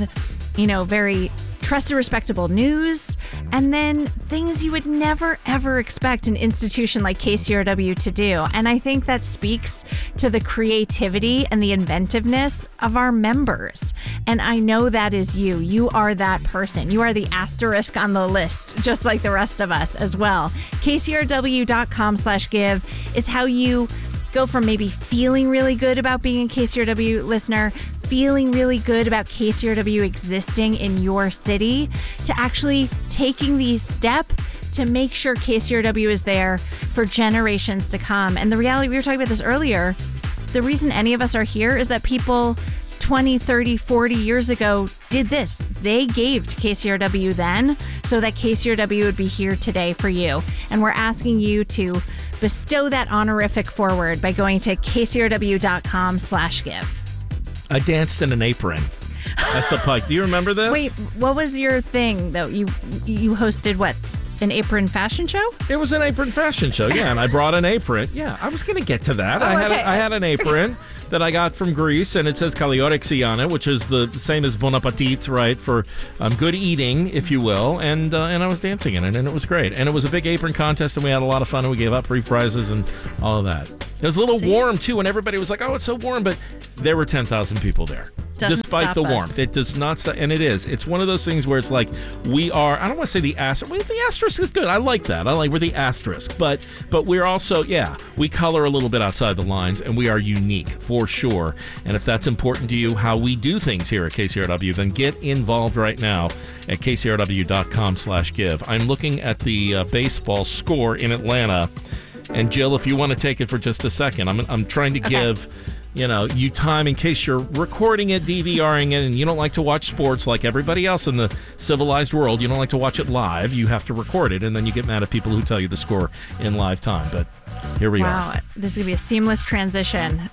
very trusted, respectable news, and then things you would never, ever expect an institution like KCRW to do. And I think that speaks to the creativity and the inventiveness of our members. And I know that is you. You are that person. You are the asterisk on the list, just like the rest of us as well. KCRW.com/give is how you go from maybe feeling really good about being a KCRW listener, feeling really good about KCRW existing in your city to actually taking the step to make sure KCRW is there for generations to come. And the reality, we were talking about this earlier, the reason any of us are here is that people 20, 30, 40 years ago did this. They gave to KCRW then so that KCRW would be here today for you. And we're asking you to bestow that honorific forward by going to kcrw.com/give. I danced in an apron at the Pike. Do you remember this? Wait, what was your thing though? You hosted what? An apron fashion show? It was an apron fashion show, yeah, and I brought an apron. Yeah, I was going to get to that. Oh, I had an apron that I got from Greece, and it says Kaliorexi on it, which is the same as Bon Appetit, right, for good eating, if you will, and I was dancing in it, and it was great. And it was a big apron contest, and we had a lot of fun, and we gave out free prizes and all of that. It was a little warm, too, and everybody was like, oh, it's so warm, but there were 10,000 people there. Despite the warmth. It does not stop, and it is. It's one of those things where it's like we are, I don't want to say the asterisk. Well, the asterisk is good. I like that. We're the asterisk. But we're also, we color a little bit outside the lines, and we are unique for sure. And if that's important to you, how we do things here at KCRW, then get involved right now at kcrw.com/give. I'm looking at the baseball score in Atlanta. And Jill, if you want to take it for just a second, I'm trying to give you time in case you're recording it, DVRing it, and you don't like to watch sports like everybody else in the civilized world. You don't like to watch it live. You have to record it, and then you get mad at people who tell you the score in live time. But here we are. Wow, this is going to be a seamless transition.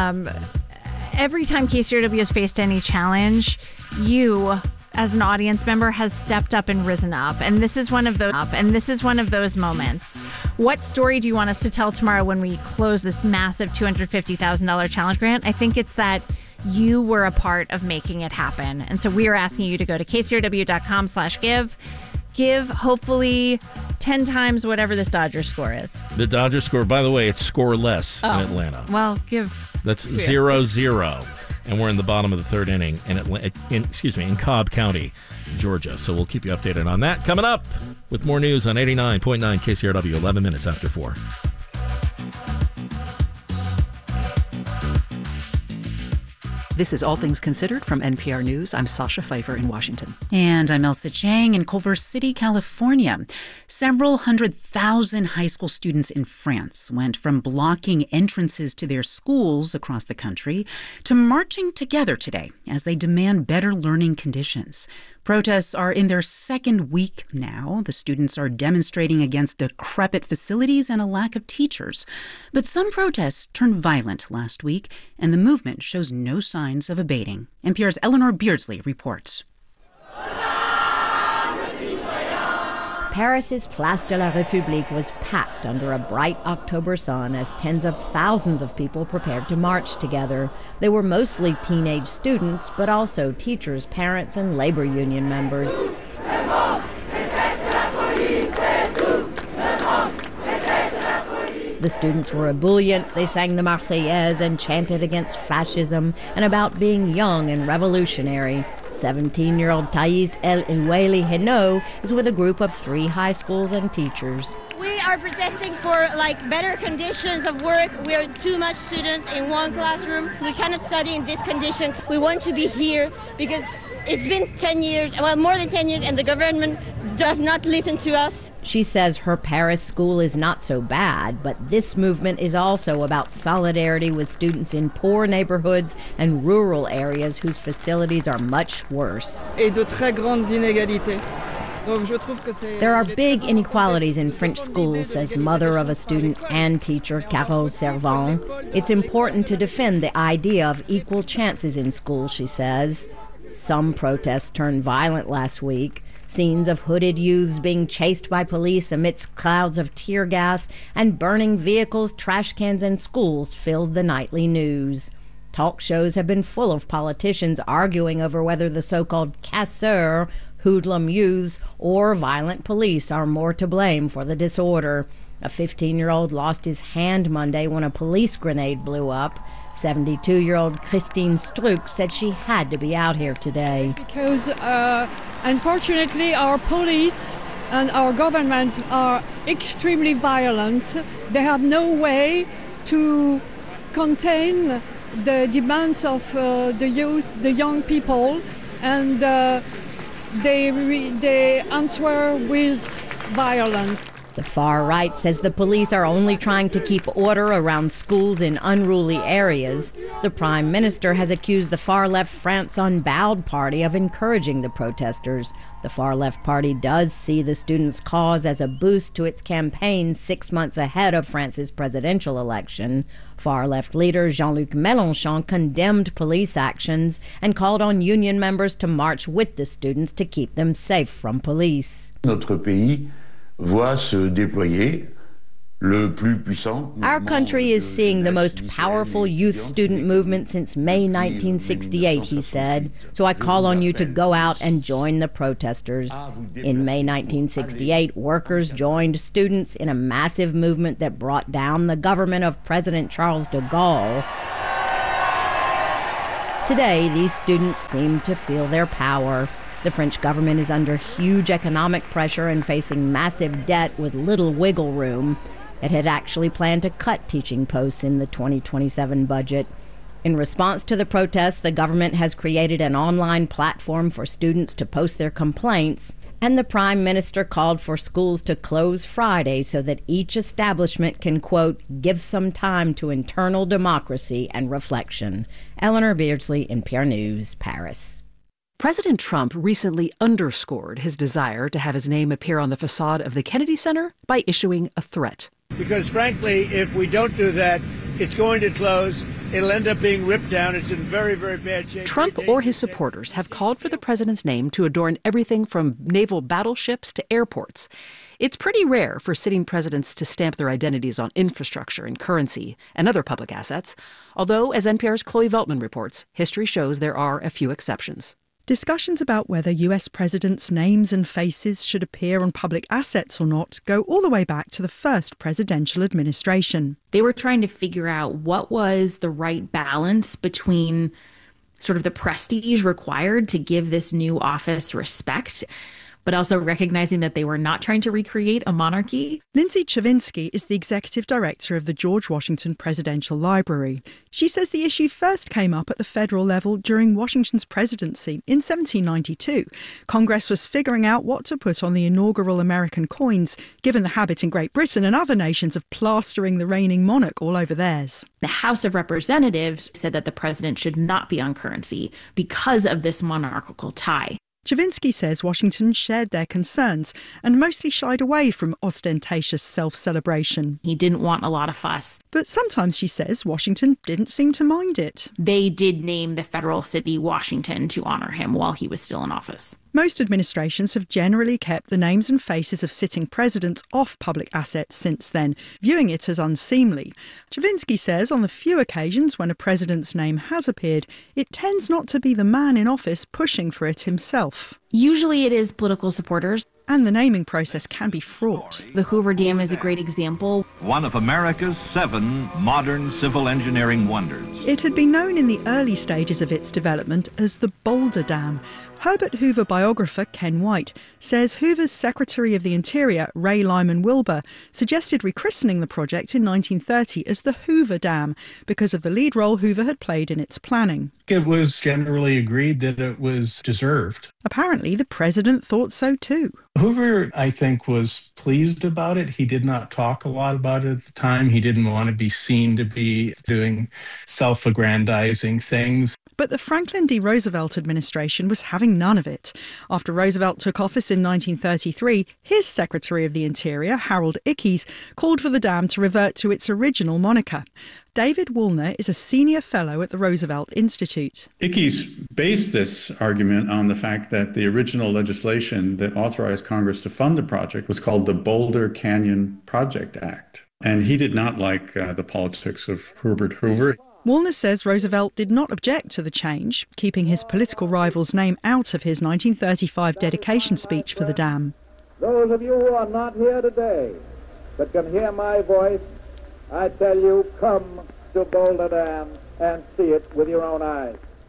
Every time KCRW has faced any challenge, you, as an audience member, has stepped up and risen up. And this is one of those moments. What story do you want us to tell tomorrow when we close this massive $250,000 challenge grant? I think it's that you were a part of making it happen. And so we are asking you to go to kcrw.com/give. Give hopefully 10 times whatever this Dodgers score is. The Dodgers score, by the way, it's scoreless in Atlanta. Well, give. That's 0-0. And we're in the bottom of the third inning in Cobb County, Georgia. So we'll keep you updated on that. Coming up with more news on 89.9 KCRW, 11 minutes after 4. This is All Things Considered from NPR News. I'm Sasha Pfeiffer in Washington. And I'm Elsa Chang in Culver City, California. Several 100,000 high school students in France went from blocking entrances to their schools across the country to marching together today as they demand better learning conditions. Protests are in their second week now. The students are demonstrating against decrepit facilities and a lack of teachers. But some protests turned violent last week, and the movement shows no signs of abating. NPR's Eleanor Beardsley reports. Paris's Place de la République was packed under a bright October sun as tens of thousands of people prepared to march together. They were mostly teenage students, but also teachers, parents, and labor union members. The students were ebullient. They sang the Marseillaise and chanted against fascism and about being young and revolutionary. 17-year-old Thais El Iweli Heno is with a group of 3 high schools and teachers. We are protesting for better conditions of work. We are too much students in one classroom. We cannot study in these conditions. We want to be here because it's been 10 years, more than 10 years, and the government does not listen to us. She says her Paris school is not so bad, but this movement is also about solidarity with students in poor neighborhoods and rural areas whose facilities are much worse. There are big inequalities in French schools, says mother of a student and teacher Carole Servant. It's important to defend the idea of equal chances in school, she says. Some protests turned violent last week. Scenes of hooded youths being chased by police amidst clouds of tear gas and burning vehicles, trash cans, and schools filled the nightly news. Talk shows have been full of politicians arguing over whether the so-called casseurs, hoodlum youths, or violent police are more to blame for the disorder. A 15-year-old lost his hand Monday when a police grenade blew up. 72-year-old Christine Struck said she had to be out here today. Because unfortunately our police and our government are extremely violent. They have no way to contain the demands of the youth, the young people, and they answer with violence. The far right says the police are only trying to keep order around schools in unruly areas. The Prime Minister has accused the far-left France Unbowed party of encouraging the protesters. The far-left party does see the students' cause as a boost to its campaign 6 months ahead of France's presidential election. Far-left leader Jean-Luc Mélenchon condemned police actions and called on union members to march with the students to keep them safe from police. Notre pays voit se déployer le plus puissant. Our country is seeing the most powerful youth student movement since May 1968, he said. So I call on you to go out and join the protesters. In May 1968, workers joined students in a massive movement that brought down the government of President Charles de Gaulle. Today, these students seem to feel their power. The French government is under huge economic pressure and facing massive debt with little wiggle room. It had actually planned to cut teaching posts in the 2027 budget. In response to the protests, the government has created an online platform for students to post their complaints, and the Prime Minister called for schools to close Friday so that each establishment can, quote, give some time to internal democracy and reflection. Eleanor Beardsley, NPR News, Paris. President Trump recently underscored his desire to have his name appear on the facade of the Kennedy Center by issuing a threat. Because frankly, if we don't do that, it's going to close. It'll end up being ripped down. It's in very, very bad shape. Trump or his supporters have called for the president's name to adorn everything from naval battleships to airports. It's pretty rare for sitting presidents to stamp their identities on infrastructure and currency and other public assets, although, as NPR's Chloe Veltman reports, history shows there are a few exceptions. Discussions about whether US presidents' names and faces should appear on public assets or not go all the way back to the first presidential administration. They were trying to figure out what was the right balance between sort of the prestige required to give this new office respect, but also recognizing that they were not trying to recreate a monarchy. Lindsay Chavinsky is the executive director of the George Washington Presidential Library. She says the issue first came up at the federal level during Washington's presidency in 1792. Congress was figuring out what to put on the inaugural American coins, given the habit in Great Britain and other nations of plastering the reigning monarch all over theirs. The House of Representatives said that the president should not be on currency because of this monarchical tie. Chavinsky says Washington shared their concerns and mostly shied away from ostentatious self-celebration. He didn't want a lot of fuss. But sometimes, she says, Washington didn't seem to mind it. They did name the federal city Washington to honor him while he was still in office. Most administrations have generally kept the names and faces of sitting presidents off public assets since then, viewing it as unseemly. Chavinsky says on the few occasions when a president's name has appeared, it tends not to be the man in office pushing for it himself. Usually it is political supporters. And the naming process can be fraught. The Hoover Dam is a great example. One of America's 7 modern civil engineering wonders. It had been known in the early stages of its development as the Boulder Dam. Herbert Hoover biographer Ken White says Hoover's Secretary of the Interior, Ray Lyman Wilbur, suggested rechristening the project in 1930 as the Hoover Dam because of the lead role Hoover had played in its planning. It was generally agreed that it was deserved. Apparently, the president thought so too. Hoover, I think, was pleased about it. He did not talk a lot about it at the time. He didn't want to be seen to be doing self-aggrandizing things. But the Franklin D. Roosevelt administration was having none of it. After Roosevelt took office in 1933, his Secretary of the Interior, Harold Ickes, called for the dam to revert to its original moniker. David Woolner is a senior fellow at the Roosevelt Institute. Ickes based this argument on the fact that the original legislation that authorized Congress to fund the project was called the Boulder Canyon Project Act. And he did not like the politics of Herbert Hoover. Woolner says Roosevelt did not object to the change, keeping his political rival's name out of his 1935 dedication speech for the dam. Those of you who are not here today but can hear my voice, I tell you, come to Boulder Dam and see it with your own eyes.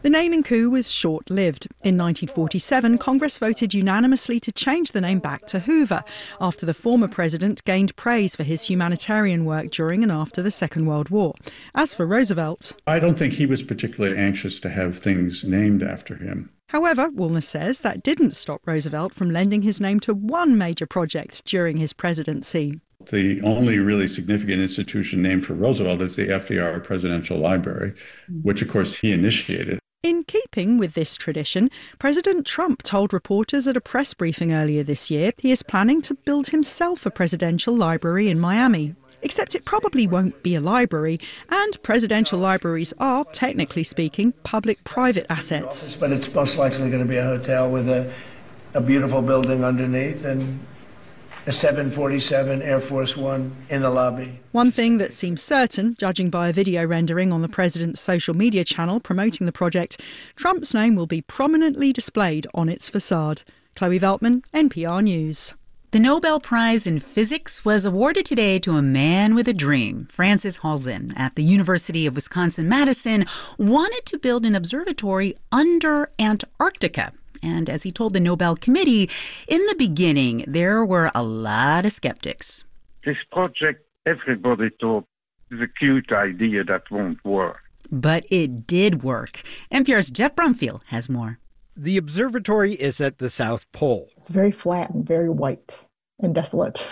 The naming coup was short-lived. In 1947, Congress voted unanimously to change the name back to Hoover, after the former president gained praise for his humanitarian work during and after the Second World War. As for Roosevelt, I don't think he was particularly anxious to have things named after him. However, Woolner says that didn't stop Roosevelt from lending his name to one major project during his presidency. The only really significant institution named for Roosevelt is the FDR Presidential Library, which, of course, he initiated. In keeping with this tradition, President Trump told reporters at a press briefing earlier this year he is planning to build himself a presidential library in Miami. Except it probably won't be a library, and presidential libraries are, technically speaking, public-private assets. But it's most likely going to be a hotel with a beautiful building underneath and a 747 Air Force One in the lobby. One thing that seems certain, judging by a video rendering on the president's social media channel promoting the project, Trump's name will be prominently displayed on its facade. Chloe Veltman, NPR News. The Nobel Prize in Physics was awarded today to a man with a dream. Francis Halzen at the University of Wisconsin-Madison wanted to build an observatory under Antarctica. And as he told the Nobel Committee, in the beginning, there were a lot of skeptics. This project, everybody thought, is a cute idea that won't work. But it did work. NPR's Jeff Brumfield has more. The observatory is at the South Pole. It's very flat and very white and desolate.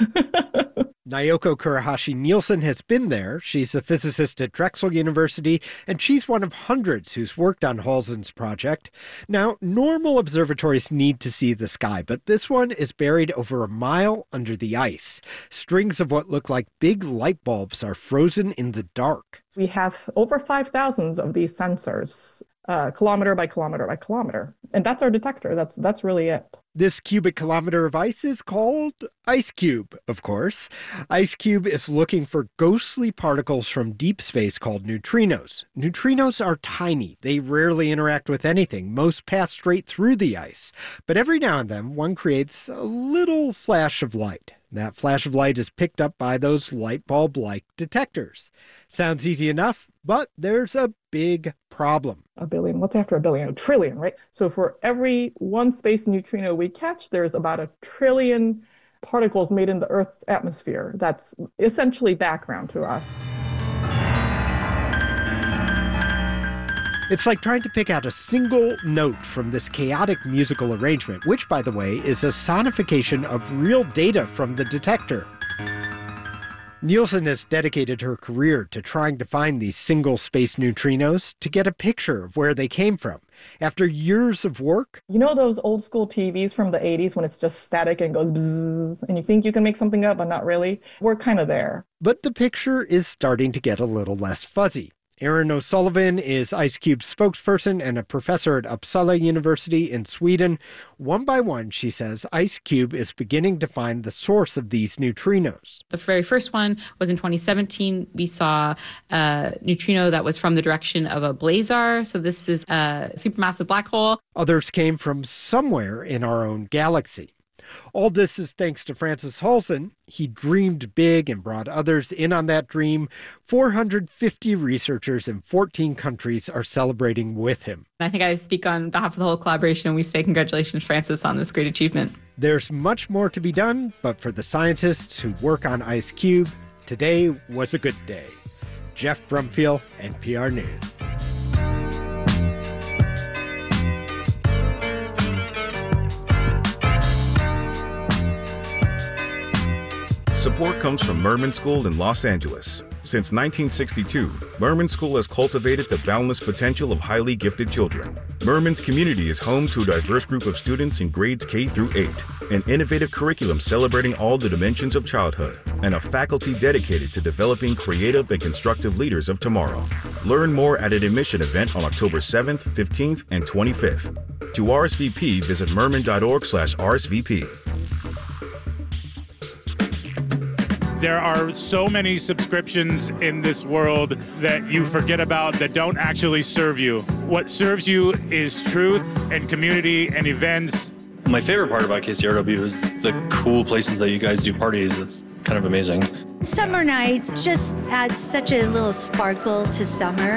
Naoko Kurahashi-Nielsen has been there. She's a physicist at Drexel University, and she's one of hundreds who's worked on Halzen's project. Now, normal observatories need to see the sky, but this one is buried over a mile under the ice. Strings of what look like big light bulbs are frozen in the dark. We have over 5,000 of these sensors, kilometer by kilometer by kilometer. And that's our detector. That's really it. This cubic kilometer of ice is called IceCube, of course. IceCube is looking for ghostly particles from deep space called neutrinos. Neutrinos are tiny. They rarely interact with anything. Most pass straight through the ice. But every now and then, one creates a little flash of light. That flash of light is picked up by those light bulb-like detectors. Sounds easy enough, but there's a big problem. A billion. What's after a billion? A trillion, right? So for every one space neutrino we catch, there's about 1 trillion particles made in the Earth's atmosphere. That's essentially background to us. It's like trying to pick out a single note from this chaotic musical arrangement, which, by the way, is a sonification of real data from the detector. Nielsen has dedicated her career to trying to find these single-space neutrinos to get a picture of where they came from. After years of work... You know those old-school TVs from the 80s when it's just static and goes bzzz, and you think you can make something up, but not really? We're kind of there. But the picture is starting to get a little less fuzzy. Erin O'Sullivan is IceCube's spokesperson and a professor at Uppsala University in Sweden. One by one, she says, IceCube is beginning to find the source of these neutrinos. The very first one was in 2017. We saw a neutrino that was from the direction of a blazar. So this is a supermassive black hole. Others came from somewhere in our own galaxy. All this is thanks to Francis Halzen. He dreamed big and brought others in on that dream. 450 researchers in 14 countries are celebrating with him. I think I speak on behalf of the whole collaboration. We say congratulations, Francis, on this great achievement. There's much more to be done, but for the scientists who work on IceCube, today was a good day. Jeff Brumfield, NPR News. Support comes from Merman School in Los Angeles. Since 1962, Merman School has cultivated the boundless potential of highly gifted children. Merman's community is home to a diverse group of students in grades K through 8, an innovative curriculum celebrating all the dimensions of childhood, and a faculty dedicated to developing creative and constructive leaders of tomorrow. Learn more at an admission event on October 7th, 15th, and 25th. To RSVP, visit merman.org/RSVP. There are so many subscriptions in this world that you forget about that don't actually serve you. What serves you is truth and community and events. My favorite part about KCRW is the cool places that you guys do parties. It's kind of amazing. Summer nights just add such a little sparkle to summer.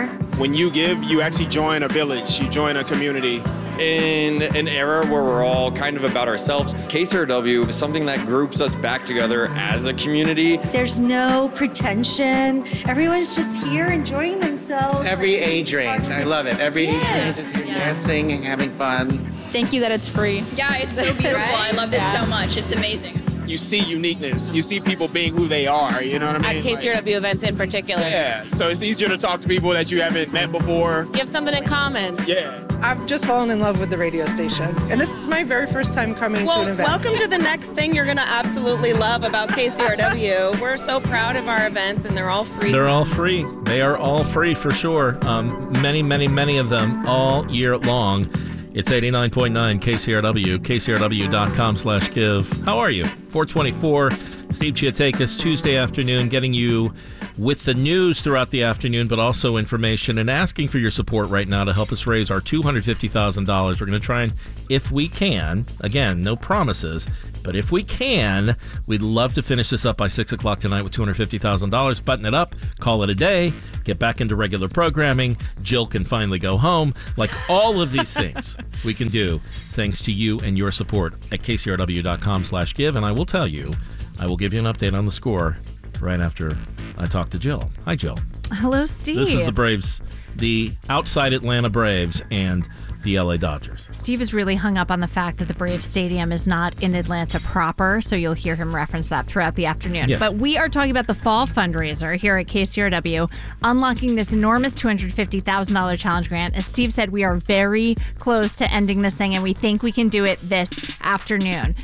When you give, you actually join a village, you join a community. In an era where we're all kind of about ourselves, KCRW is something that groups us back together as a community. There's no pretension. Everyone's just here enjoying themselves. Every age range. I love it. Every age range is dancing and having fun. Thank you that it's free. Yeah, it's so beautiful. Right? I loved it so much. It's amazing. You see uniqueness. You see people being who they are, you know what I mean? At KCRW events in particular. Yeah, so it's easier to talk to people that you haven't met before. You have something in common. Yeah. I've just fallen in love with the radio station, and this is my very first time coming to an event. Welcome to the next thing you're going to absolutely love about KCRW. We're so proud of our events, and they're all free. They're all free. They are all free for sure. Many of them all year long. It's 89.9 KCRW, kcrw.com/give. How are you? 424, Steve Chiatakis, Tuesday afternoon, getting you with the news throughout the afternoon, but also information, and asking for your support right now to help us raise our $250,000. We're going to try and, if we can, again, no promises, but if we can, we'd love to finish this up by 6 o'clock tonight with $250,000. Button it up, call it a day, get back into regular programming. Jill can finally go home. Like all of these things we can do thanks to you and your support at kcrw.com/give. And I will tell you, I will give you an update on the score right after I talk to Jill. Hi, Jill. Hello, Steve. This is the Braves, the outside Atlanta Braves, and the LA Dodgers. Steve is really hung up on the fact that the Braves Stadium is not in Atlanta proper, so you'll hear him reference that throughout the afternoon. Yes. But we are talking about the fall fundraiser here at KCRW, unlocking this enormous $250,000 challenge grant. As Steve said, we are very close to ending this thing, and we think we can do it this afternoon.